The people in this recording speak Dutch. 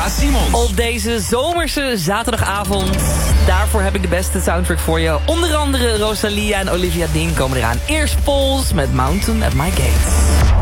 Eva Simons. Op deze zomerse zaterdagavond. Daarvoor heb ik de beste soundtrack voor je. Onder andere Rosalia en Olivia Dean komen eraan. Eerst Pols met Mountain at My Gate.